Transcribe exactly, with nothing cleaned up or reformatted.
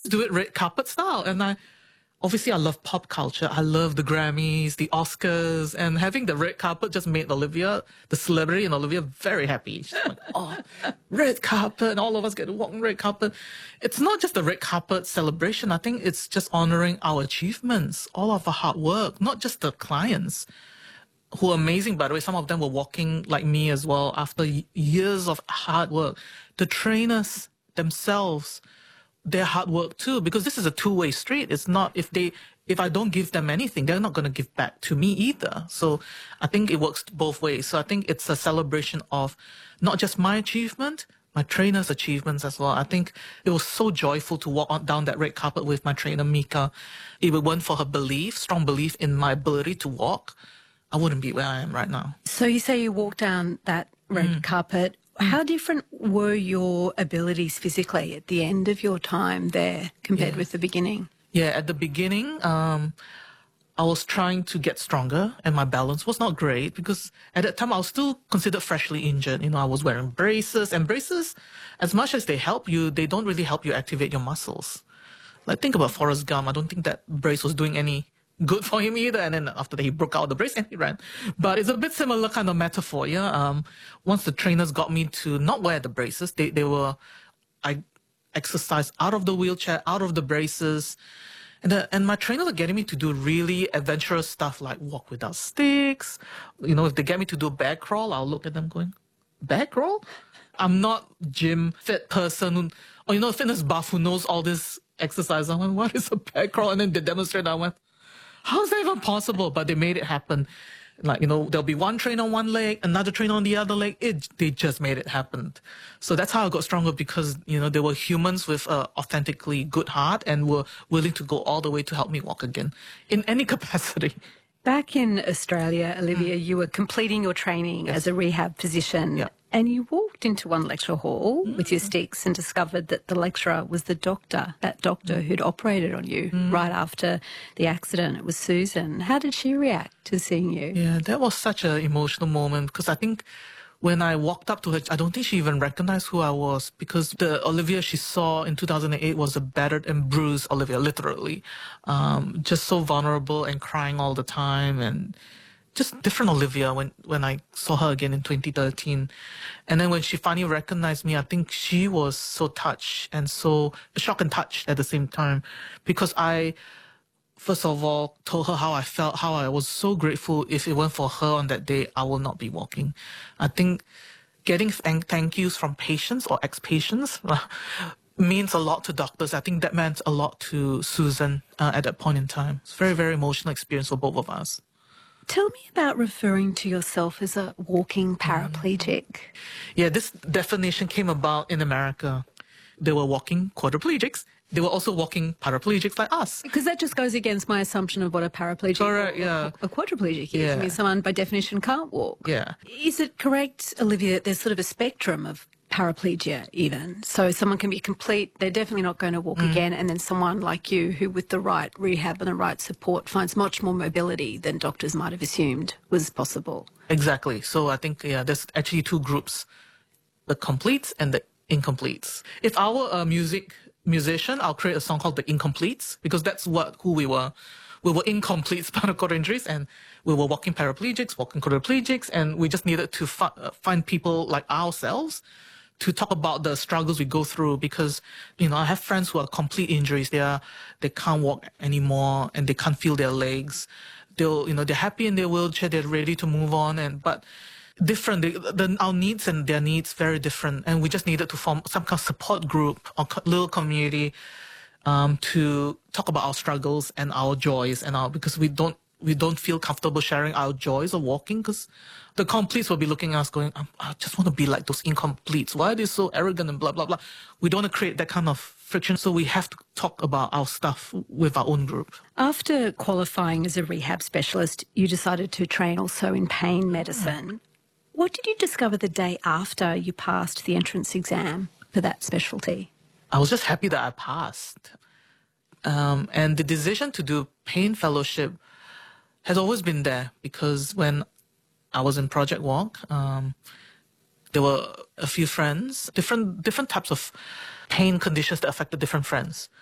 do it red carpet style. And I, obviously I love pop culture. I love the Grammys, the Oscars, and having the red carpet just made Olivia, the celebrity in Olivia, very happy. She's like, oh, red carpet, and all of us get to walk on red carpet. It's not just the red carpet celebration. I think it's just honoring our achievements, all of our hard work, not just the clients, who are amazing, by the way. Some of them were walking like me as well after years of hard work. The trainers themselves, their hard work too, because this is a two-way street. It's not, if they, if I don't give them anything, they're not going to give back to me either. So I think it works both ways. So I think it's a celebration of not just my achievement, my trainer's achievements as well. I think it was so joyful to walk on down that red carpet with my trainer, Mika. If it weren't for her belief, strong belief in my ability to walk, I wouldn't be where I am right now. So you say you walked down that red mm. carpet. How different were your abilities physically at the end of your time there compared yeah. with the beginning? Yeah, at the beginning, um, I was trying to get stronger, and my balance was not great because at that time I was still considered freshly injured. You know, I was wearing braces, and braces, as much as they help you, they don't really help you activate your muscles. Like, think about Forrest Gump. I don't think that brace was doing any good for him either, and then after that he broke out the brace and he ran. But it's a bit similar kind of metaphor, yeah. Um, once the trainers got me to not wear the braces, they they were, I exercised out of the wheelchair, out of the braces, and the, and my trainers are getting me to do really adventurous stuff like walk without sticks. You know, if they get me to do a bear crawl, I'll look at them going, bear crawl? I'm not gym fit person, who, or you know, fitness buff who knows all this exercise. I went, what is a bear crawl? And then they demonstrate. I went, how is that even possible? But they made it happen. Like, you know, there'll be one train on one leg, another train on the other leg. It, they just made it happen. So that's how I got stronger, because, you know, they were humans with a authentically good heart and were willing to go all the way to help me walk again in any capacity. Back in Australia, Olivia, mm. you were completing your training yes. as a rehab physician. Yeah. And you walked into one lecture hall mm. with your sticks and discovered that the lecturer was the doctor, that doctor mm. who'd operated on you mm. right after the accident. It was Susan. How did she react to seeing you? Yeah, that was such an emotional moment, because I think when I walked up to her, I don't think she even recognized who I was, because the Olivia she saw in two thousand eight was a battered and bruised Olivia, literally. Um, just so vulnerable and crying all the time, and just different Olivia when, when I saw her again in twenty thirteen. And then when she finally recognized me, I think she was so touched and so shocked and touched at the same time, because I, first of all, told her how I felt, how I was so grateful. If it weren't for her on that day, I will not be walking. I think getting thank, thank yous from patients or ex-patients means a lot to doctors. I think that meant a lot to Susan uh, at that point in time. It's a very, very emotional experience for both of us. Tell me about referring to yourself as a walking paraplegic. Yeah, this definition came about in America. They were walking quadriplegics. They were also walking paraplegics like us. Because that just goes against my assumption of what a paraplegic correct, or yeah. a quadriplegic is. Yeah. I mean, someone by definition can't walk. Yeah. Is it correct, Olivia, that there's sort of a spectrum of paraplegia even? So someone can be complete, they're definitely not going to walk mm. again, and then someone like you who with the right rehab and the right support finds much more mobility than doctors might have assumed was possible. Exactly. So I think, yeah, there's actually two groups, the completes and the incompletes. If I were a music musician, I'll create a song called The Incompletes, because that's what who we were. We were incomplete spinal cord injuries, and we were walking paraplegics, walking quadriplegics, and we just needed to fi find people like ourselves to talk about the struggles we go through, because, you know, I have friends who are complete injuries. They are, they can't walk anymore and they can't feel their legs. They'll, you know, they're happy in their wheelchair. They're ready to move on, and, but different. They, the, our needs and their needs very different. And we just needed to form some kind of support group or co little community, um, to talk about our struggles and our joys and our, because we don't, we don't feel comfortable sharing our joys of walking, because the completes will be looking at us going, I just want to be like those incompletes. Why are they so arrogant and blah, blah, blah. We don't want to create that kind of friction, so we have to talk about our stuff with our own group. After qualifying as a rehab specialist, you decided to train also in pain medicine. Mm. What did you discover the day after you passed the entrance exam for that specialty? I was just happy that I passed. Um, and the decision to do pain fellowship has always been there, because when I was in Project Walk, um, there were a few friends, different different types of pain conditions that affected different friends.